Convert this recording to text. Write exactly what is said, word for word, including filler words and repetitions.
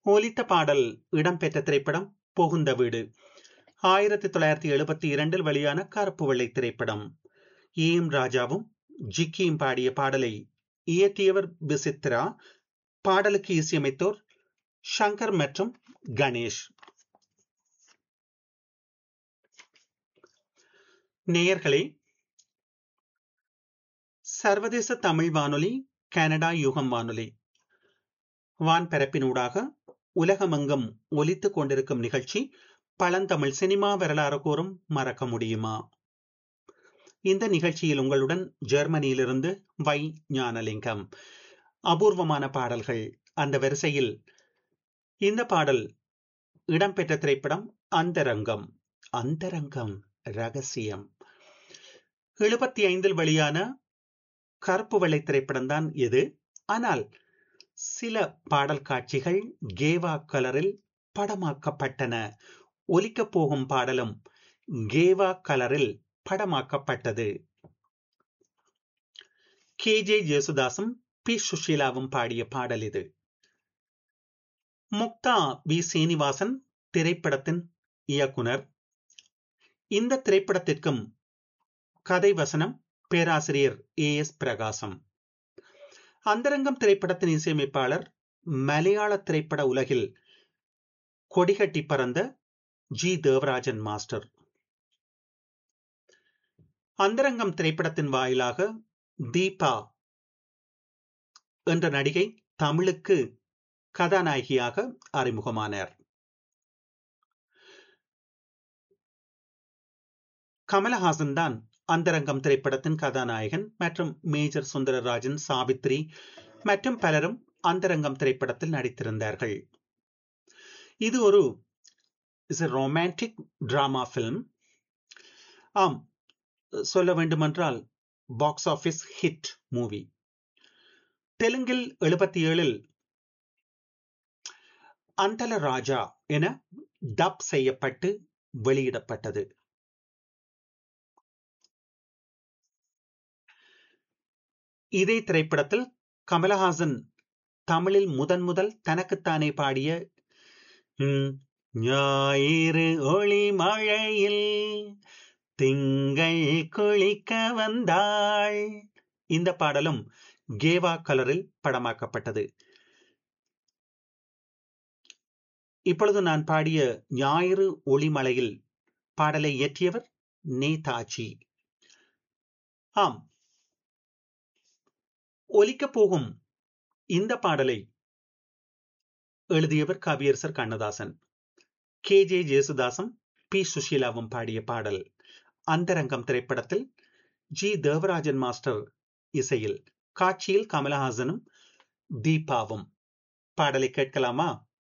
ஒலித்த பாடல் இடம்பெற்ற திரைப்படம் புகுந்த வீடு. ஆயிரத்தி தொள்ளாயிரத்தி எழுபத்தி இரண்டில் வெளியான கருப்பு வெள்ளை திரைப்படம். ஏ எம் ராஜாவும் ஜிக்கியும் பாடிய பாடலை இயற்றியவர் விசித்ரா. பாடலுக்கு இசையமைத்தோர் சங்கர் மற்றும் கணேஷ். நேயர்களே, சர்வதேச தமிழ் வானொலி, கனடா யுகம் வானொலி வான்பரப்பினூடாக உலகமெங்கும் ஒலித்துக் கொண்டிருக்கும் நிகழ்ச்சி பழந்தமிழ் சினிமா வரலாறு கூறும் மறக்க முடியுமா? இந்த நிகழ்ச்சியில் உங்களுடன் ஜெர்மனியிலிருந்து வை ஞானலிங்கம். அபூர்வமான பாடல்கள். அந்த வரிசையில் இந்த பாடல் இடம்பெற்ற திரைப்படம் அந்தரங்கம். அந்தரங்கம் ரகசியம். எழுபத்தி ஐந்தில் வெளியான கருப்பு வெள்ளை திரைப்படம் தான் இது. ஆனால் சில பாடல் காட்சிகள் கேவா கலரில் படமாக்கப்பட்டன. ஒலிக்கப் போகும் பாடலும் கேவா கலரில் படமாக்கப்பட்டது. கே ஜே ஜேசுதாசும் பி சுஷீலாவும் பாடிய பாடல் இது. முக்தா வி சீனிவாசன் திரைப்படத்தின் இயக்குனர். இந்த திரைப்படத்திற்கும் கதை வசனம் பேராசிரியர் ஏ எஸ் பிரகாசம். அந்தரங்கம் திரைப்படத்தின் இசையமைப்பாளர் மலையாள திரைப்பட உலகில் கொடிகட்டி பறந்த ஜி தேவராஜன் மாஸ்டர். அந்தரங்கம் திரைப்படத்தின் வாயிலாக தீபா என்ற நடிகை தமிழுக்கு கதாநாயகியாக அறிமுகமானார். கமலஹாசன் தான் அந்தரங்கம் திரைப்படத்தின் கதாநாயகன் மற்றும் மேஜர் சுந்தரராஜன், சாவித்ரி மற்றும் பலரும் அந்தரங்கம் திரைப்படத்தில் நடித்திருந்தார்கள். இது ஒரு ரொமான்டிக் டிராமா பிலிம். ஆம், சொல்ல வேண்டுமென்றால் பாக்ஸ் ஆபீஸ் ஹிட் மூவி. தெலுங்கில் எழுபத்தி ஏழில் அந்தல ராஜா என டப் செய்யப்பட்டு வெளியிடப்பட்டது. இதே திரைப்படத்தில் கமலஹாசன் தமிழில் முதன் முதல் தனக்குத்தானே பாடிய ஞாயிறு ஒளி மழையில் திங்கள் குளிக்க வந்தாள், இந்த பாடலும் கேவா கலரில் படமாக்கப்பட்டது. இப்பொழுது நான் பாடிய ஞாயிறு ஒளிமலையில் பாடலை இயற்றியவர் நேதாஜி. ஆம், ஒலிக்கப் போகும் இந்த பாடலை எழுதியவர் கவியரசர் கண்ணதாசன். கே ஜே ஜேசுதாசும் பி சுஷீலாவும் பாடிய பாடல் அந்தரங்கம் திரைப்படத்தில் ஜி தேவராஜன் மாஸ்டர் இசையில். காட்சியில் கமலஹாசனும் தீபாவும். பாடலை கேட்கலாமா?